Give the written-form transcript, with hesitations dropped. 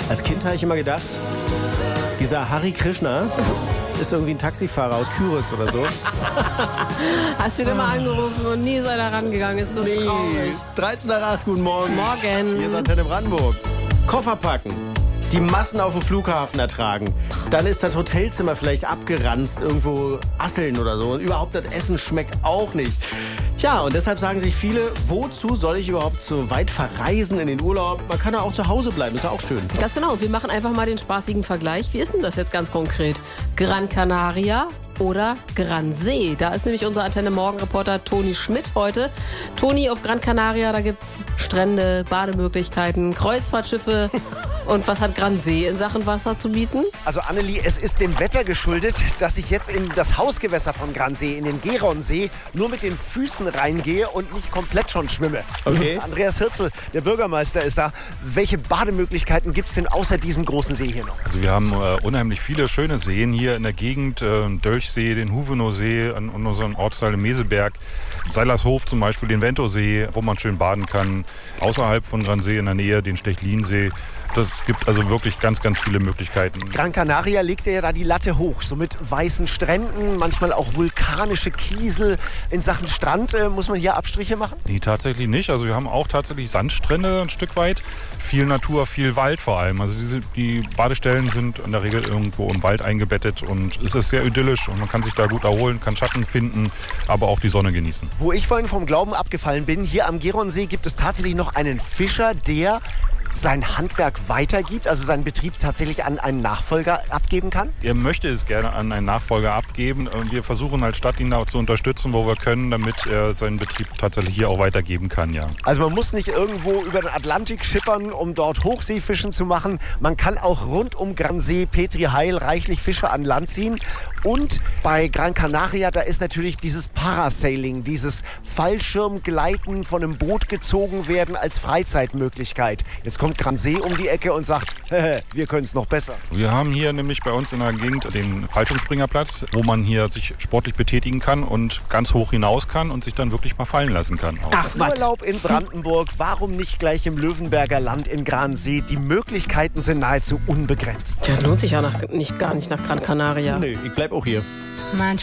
Als Kind habe ich immer gedacht, dieser Hari Krishna ist irgendwie ein Taxifahrer aus Küritz oder so. Hast du den mal angerufen und nie ist er da rangegangen? Ist das traurig? 13 nach 8, guten Morgen. Morgen. Hier ist Antenne Brandenburg. Koffer packen. Die Massen auf dem Flughafen ertragen. Dann ist das Hotelzimmer vielleicht abgeranzt, irgendwo Asseln oder so. Und überhaupt das Essen schmeckt auch nicht. Ja, und deshalb sagen sich viele, wozu soll ich überhaupt so weit verreisen in den Urlaub? Man kann ja auch zu Hause bleiben, ist ja auch schön. Ganz genau. Wir machen einfach mal den spaßigen Vergleich. Wie ist denn das jetzt ganz konkret? Gran Canaria oder Gran See? Da ist nämlich unser Antenne-Morgen-Reporter Toni Schmidt heute. Toni, auf Gran Canaria, da gibt's Strände, Bademöglichkeiten, Kreuzfahrtschiffe. Und was hat Gran See in Sachen Wasser zu bieten? Also Annelie, es ist dem Wetter geschuldet, dass ich jetzt in das Hausgewässer von Gran See, in den Geronsee, nur mit den Füßen reingehe und nicht komplett schon schwimme. Okay. Andreas Hirzel, der Bürgermeister, ist da. Welche Bademöglichkeiten gibt es denn außer diesem großen See hier noch? Also wir haben unheimlich viele schöne Seen hier in der Gegend. Dölchsee, den Huvenow-See und unseren Ortsteil im Meseberg. Seilershof zum Beispiel, den Ventosee, wo man schön baden kann. Außerhalb von Gran See in der Nähe den Stechlinsee. Das gibt also wirklich ganz, ganz viele Möglichkeiten. Gran Canaria legt ja da die Latte hoch, so mit weißen Stränden, manchmal auch vulkanische Kiesel. In Sachen Strand muss man hier Abstriche machen? Nee, tatsächlich nicht. Also wir haben auch tatsächlich Sandstrände ein Stück weit. Viel Natur, viel Wald vor allem. Also die Badestellen sind in der Regel irgendwo im Wald eingebettet und es ist sehr idyllisch und man kann sich da gut erholen, kann Schatten finden, aber auch die Sonne genießen. Wo ich vorhin vom Glauben abgefallen bin, hier am Geronsee gibt es tatsächlich noch einen Fischer, der sein Handwerk weitergibt, also seinen Betrieb tatsächlich an einen Nachfolger abgeben kann? Er möchte es gerne an einen Nachfolger abgeben. Wir versuchen als Stadt ihn da zu unterstützen, wo wir können, damit er seinen Betrieb tatsächlich hier auch weitergeben kann, ja. Also man muss nicht irgendwo über den Atlantik schippern, um dort Hochseefischen zu machen. Man kann auch rund um Gran See, Petri Heil reichlich Fische an Land ziehen. Und bei Gran Canaria, da ist natürlich dieses Parasailing, dieses Fallschirmgleiten, von einem Boot gezogen werden als Freizeitmöglichkeit. Jetzt kommt Gran See um die Ecke und sagt, wir können es noch besser. Wir haben hier nämlich bei uns in der Gegend den Fallschirmspringerplatz, wo man hier sich sportlich betätigen kann und ganz hoch hinaus kann und sich dann wirklich mal fallen lassen kann. Auch. Ach, Urlaub in Brandenburg, warum nicht gleich im Löwenberger Land in Gran See? Die Möglichkeiten sind nahezu unbegrenzt. Ja, lohnt sich ja gar nicht nach Gran Canaria. Nee, ich bleib auch hier. Manchmal